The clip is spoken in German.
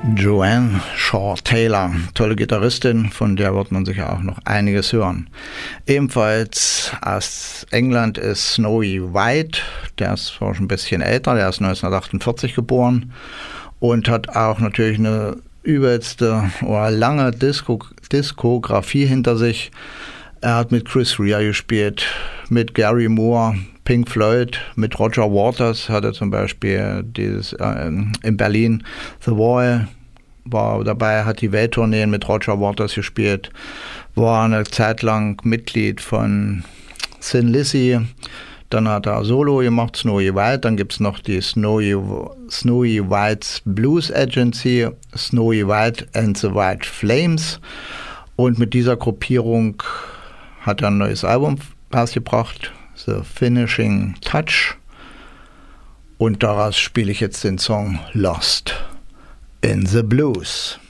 Joanne Shaw Taylor, tolle Gitarristin, von der wird man sicher auch noch einiges hören. Ebenfalls aus England ist Snowy White, der ist zwar schon ein bisschen älter, der ist 1948 geboren und hat auch natürlich eine übelste oder lange Diskografie hinter sich. Er hat mit Chris Rea gespielt, mit Gary Moore, Pink Floyd, mit Roger Waters hat er zum Beispiel in Berlin The Wall war dabei, hat die Welttourneen mit Roger Waters gespielt, war eine Zeit lang Mitglied von Thin Lizzy, dann hat er Solo gemacht, Snowy White, dann gibt es noch die Snowy White's Blues Agency, Snowy White and the White Flames, und mit dieser Gruppierung hat er ein neues Album rausgebracht, The Finishing Touch, und daraus spiele ich jetzt den Song Lost in the Blues.